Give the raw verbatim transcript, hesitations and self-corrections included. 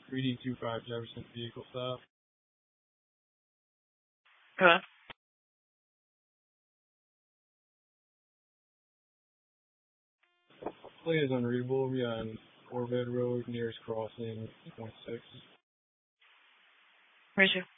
three D two five Jefferson vehicle stop. Hello? Plate is unreadable. We on Corvette Road, nearest crossing, point six. Where's you?